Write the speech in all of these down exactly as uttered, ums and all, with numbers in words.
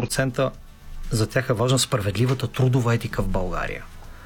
процента за тях е важна справедливата трудова етика в България.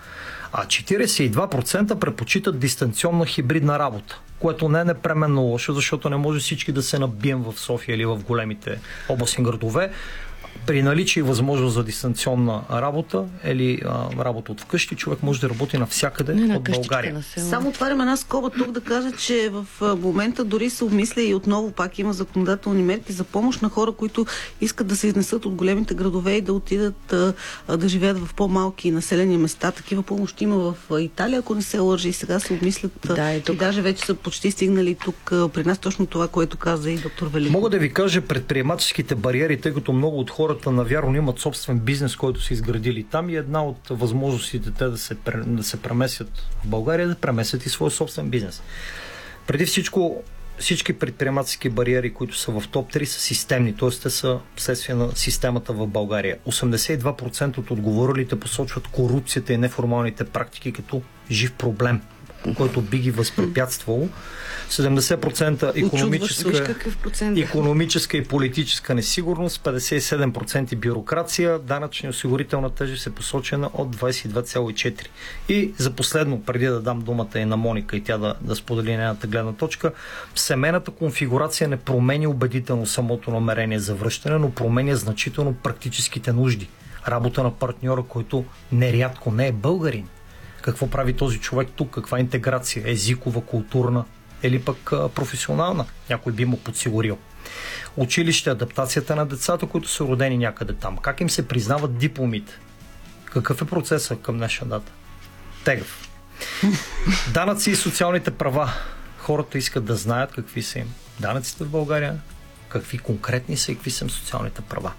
А четиридесет и два процента предпочитат дистанционна хибридна работа, което не е непременно лошо, защото не може всички да се набием в София или в големите областни градове. При наличие и възможност за дистанционна работа или а, работа от вкъщи, човек може да работи навсякъде не, от България. Само отварям една скоба тук да кажа, че в момента дори се обмисля и отново пак има законодателни мерки за помощ на хора, които искат да се изнесат от големите градове и да отидат а, да живеят в по-малки населени места. Такива помощи има в Италия, ако не се лъжи, и сега се обмислят да, и, и даже вече са почти стигнали тук а, при нас точно това, което каза и доктор Великов. Мога да ви кажа предприемаческите бариери, тъй като много от хората навярно имат собствен бизнес, който са изградили там, и една от възможностите те да се, да се премесят в България, да премесят и свой собствен бизнес. Преди всичко, всички предприемачески бариери, които са в топ три, са системни, т.е. те са следствие на системата в България. осемдесет и два процента от отговорилите посочват корупцията и неформалните практики като жив проблем, който би ги възпрепятствало. седемдесет процента икономическа, икономическа и политическа несигурност, петдесет и седем процента бюрокрация, данъчна и осигурителна тежест е посочена от двадесет и два цяло и четири. И за последно, преди да дам думата и на Моника и тя да, да сподели нейната гледна точка, семейната конфигурация не променя убедително самото намерение за връщане, но променя значително практическите нужди. Работа на партньора, който нерядко не е българин. Какво прави този човек тук? Каква интеграция? Езикова, културна или пък а, професионална? Някой би му подсигурил. Училище, адаптацията на децата, които са родени някъде там. Как им се признават дипломите? Какъв е процесът към днешна дата? Тегъв. Данъци и социалните права. Хората искат да знаят какви са им данъците в България, какви конкретни са и какви са им социалните права.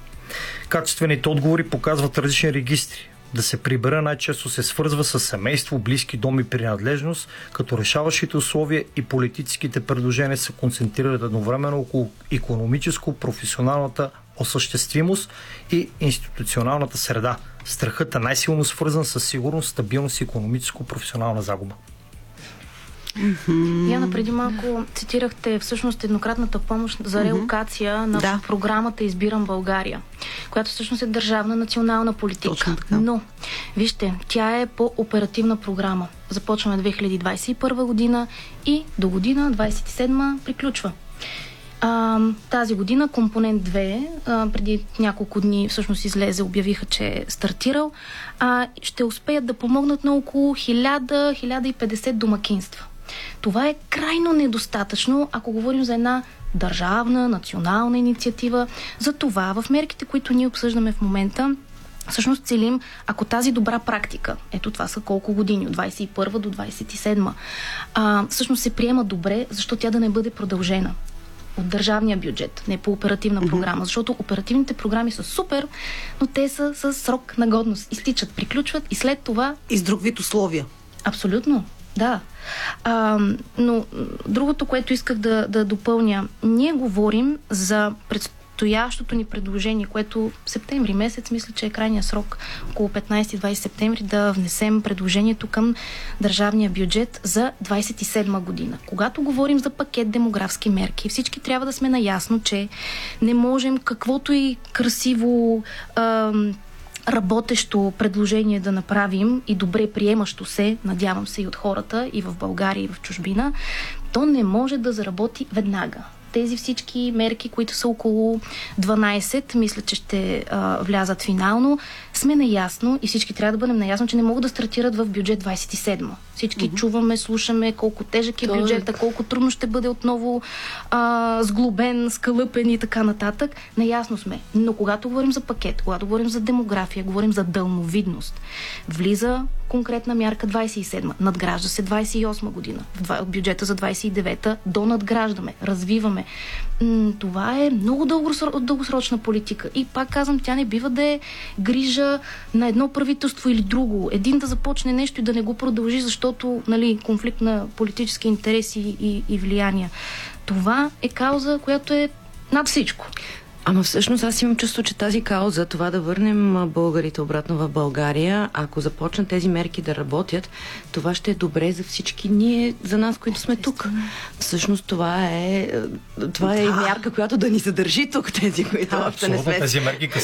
Качествените отговори показват различни регистри. Да се прибера най-често се свързва с семейство, близки, дом и принадлежност, като решаващите условия и политическите предложения се концентрират едновременно около икономическо, професионалната осъществимост и институционалната среда. Страхът е най-силно свързан с сигурност, стабилност и икономическо-професионална загуба. Mm-hmm. Яна, преди малко цитирахте всъщност еднократната помощ за релокация на да. програмата Избирам България, която всъщност е държавна национална политика. Но, вижте, тя е по оперативна програма. Започваме две хиляди двадесет и първа година и до година двадесет и седма приключва. А, тази година компонент две, а, преди няколко дни всъщност излезе, обявиха, че е стартирал, а, ще успеят да помогнат на около хиляда до хиляда и петдесет домакинства. Това е крайно недостатъчно, ако говорим за една държавна, национална инициатива. За това в мерките, които ние обсъждаме в момента, всъщност целим, ако тази добра практика, ето това са колко години, от двадесет и първа до двадесет и седма, а, всъщност се приема добре, защо тя да не бъде продължена от държавния бюджет, не по оперативна mm-hmm. програма, защото оперативните програми са супер, но те са с срок на годност. Изтичат, приключват и след това... И с друг вид условия. Абсолютно, да. А, но другото, което исках да, да допълня, ние говорим за предстоящото ни предложение, което в септември месец, мисля, че е крайния срок, около петнадесети-двадесети септември, да внесем предложението към държавния бюджет за двадесет и седма година. Когато говорим за пакет демографски мерки, всички трябва да сме наясно, че не можем каквото и красиво ам, работещо предложение да направим и добре приемащо се, надявам се и от хората, и в България, и в чужбина, то не може да заработи веднага. Тези всички мерки, които са около дванадесет, мисля, че ще а, влязат финално, сме наясно и всички трябва да бъдем наясно, че не могат да стартират в бюджет двадесет и седма. Всички mm-hmm. чуваме, слушаме колко тежък е бюджета, колко трудно ще бъде отново а, сглобен, скалъпен и така нататък. Наясно сме. Но когато говорим за пакет, когато говорим за демография, говорим за дълновидност, влиза конкретна мярка двадесет и седма, надгражда се двадесет и осма година, бюджета за двадесет и девета до надграждаме, развиваме. Това е много дългосрочна политика. И пак казвам, тя не бива да е грижа на едно правителство или друго. Един да започне нещо и да не го продължи, защото, нали, конфликт на политически интереси и, и влияния. Това е кауза, която е над всичко. Ама всъщност аз имам чувство, че тази кауза, това да върнем българите обратно в България, ако започнат тези мерки да работят, това ще е добре за всички ние, за нас, които сме тук. Всъщност това е това е мярка, която да ни задържи тук, тези, които да, още не сме. Тези мерки